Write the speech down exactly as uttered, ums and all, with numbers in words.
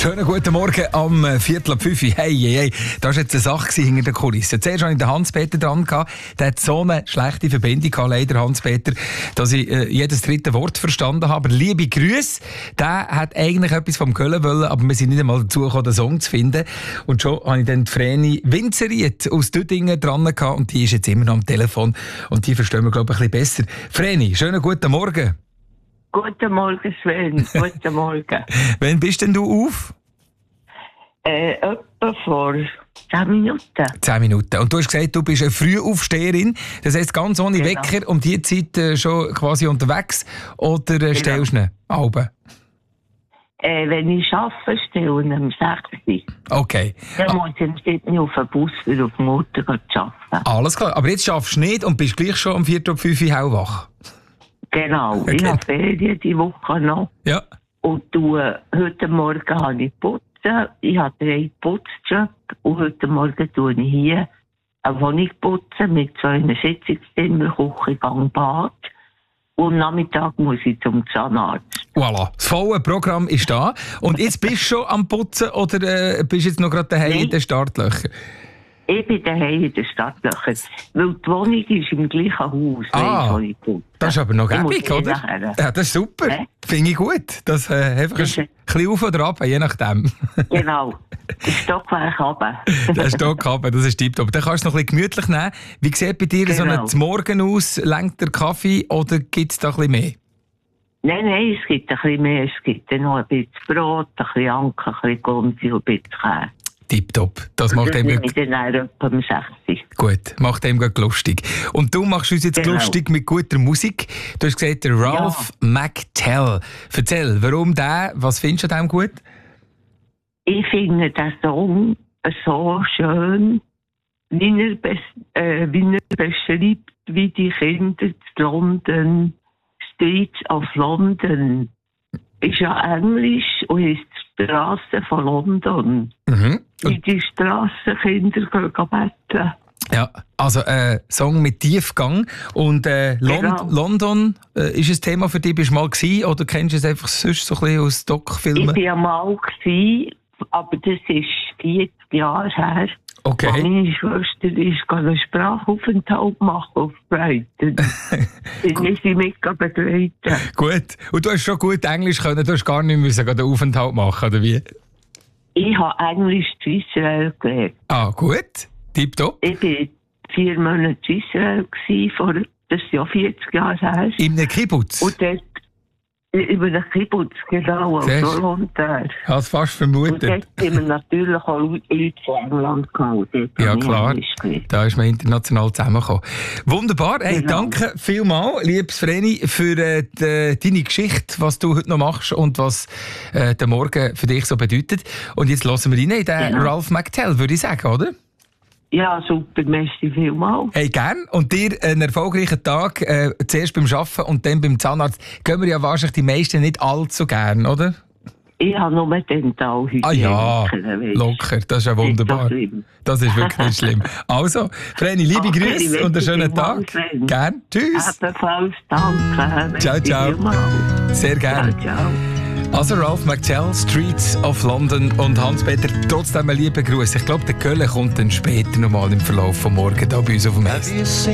Schönen guten Morgen am Viertel ab fünf. Hey, hey, hey. Das war jetzt eine Sache hinter den Kulissen. Zuerst hatte ich den Hans-Peter dran. Der hat so eine schlechte Verbindung gehabt, leider, Hans-Peter, dass ich äh, jedes dritte Wort verstanden habe. Aber liebe Grüße, der hat eigentlich etwas vom Köln wollen, aber wir sind nicht einmal dazu gekommen, den Song zu finden. Und schon habe ich dann die Vreni Winzeriet aus Düdingen dran gehabt und die ist jetzt immer noch am Telefon und die verstehen wir, glaube ich, ein bisschen besser. Vreni, schönen guten Morgen. Guten Morgen, Sven. Guten Morgen. Wann bist denn du auf? Äh, etwa vor zehn Minuten. Zehn Minuten. Und du hast gesagt, du bist eine Frühaufsteherin. Das heisst, ganz ohne Genau. Wecker um diese Zeit äh, schon quasi unterwegs? Oder äh, Genau. stellst du ihn Abend? Äh, wenn ich arbeite, stelle ich um sechs Uhr. Okay. Dann muss ich nicht auf den Bus oder auf die Mutter arbeiten. Alles klar. Aber jetzt schaffst du nicht und bist gleich schon um Viertel ab fünf Uhr hellwach. Genau. Okay. Ich habe Ferien die Woche noch. Ja. Und du, äh, heute Morgen habe ich putzen. Ich habe drei Putzjobs. Und heute Morgen tue ich hier eine Wohnung putzen mit zwei Sitzungszimmer, Küche, Gang, Bad. Und am Nachmittag muss ich zum Zahnarzt. Voilà. Das volle Programm ist da. Und jetzt bist du schon am Putzen oder äh, bist du jetzt noch gerade daheim Nein. in den Startlöchern? Ich bin daheim in den Stadtlöchern. Weil die Wohnung ist im gleichen Haus, Ah, wo ich putze. Das ist aber noch Ich muss gäbig, eh oder? nachher. Ja, das ist super. Hä? Finde ich gut. Das äh, einfach Das ein ist- bisschen auf oder ab, je nachdem. Genau. Der Stockwerk runter. Der Stock haben, das ist tiptop. Dann kannst du noch ein bisschen gemütlich nehmen. Wie sieht bei dir so Genau. ein Morgen aus? Lenkt der Kaffee oder gibt es da ein bisschen mehr? Nein, nein, es gibt ein bisschen mehr. Es gibt dann noch ein bisschen Brot, ein bisschen Anke, ein bisschen Gomsi und ein bisschen Käse. Tipptopp. Das macht Das dem nehme gut. ich dann etwa um sechs Uhr. Gut, macht dem gut lustig. Und du machst uns jetzt Genau. lustig mit guter Musik. Du hast gesagt, der Ralph McTell. Erzähl, warum der? Was findest du an dem gut? Ich finde den Song so schön, wie er, bes äh, wie er beschreibt, wie die Kinder zu London, Streets of London, ist ja Englisch und ist die Straße von London. Mhm. Wie Und, die Strassenkinder gehen betteln. ja, also ein äh, Song mit Tiefgang. Und äh, Lon Genau. London äh, ist ein Thema für dich. Bist du mal gewesen oder kennst du es einfach sonst so ein bisschen aus Ich Doc-Filmen? war ja mal, gewesen, aber das ist vierzig Jahre her. Okay. Meine Schwester ist einen Sprachaufenthalt machen auf Brighton. Ich muss sie mit begleiten. Gut. Und du hast schon gut Englisch können, du hast gar nicht müssen den Aufenthalt machen, oder wie? Ich habe Englisch zu Israel gelernt. Ah, gut. Tipptopp. Ich war vier Monate zu Israel, gewesen, vor, das ist ja vierzig Jahre her. In einem Kibbutz. Und dort über den Kibbutz, genau, als Siehst du? Volontär. Ich habe es fast Und vermutet. dort haben wir natürlich auch Leute von England gehabt. Dort Ja, habe ich klar. Englisch gelernt. Da ist man international zusammengekommen. Wunderbar. Hey, Genau. danke vielmals, liebes Vreni, für äh, die, deine Geschichte, was du heute noch machst und was äh, der Morgen für dich so bedeutet. Und jetzt hören wir rein in den Genau. Ralph McTell, würde ich sagen, oder? Ja, super, merci vielmals. Hey, gern. Und dir einen erfolgreichen Tag, äh, zuerst beim Arbeiten und dann beim Zahnarzt. Gehen wir ja wahrscheinlich die meisten nicht allzu gern, oder? Ich habe nur Dentalhygiene. Ah ja, weisst. locker. Das ist ja wunderbar. Nicht so schlimm. Das ist wirklich nicht schlimm. Also, Vreni, liebe Okay, Grüße und einen merci schönen vielmals, Tag. Sven. Gern. Tschüss. Ebenfalls, danke. Ciao, Merci ciao. vielmals. Sehr gern. Ciao, ciao. Also Ralph McTell, Streets of London und Hans-Peter, trotzdem einen lieben Gruß. Ich glaube, der Köln kommt dann später nochmal im Verlauf von morgen da bei uns auf dem Eis.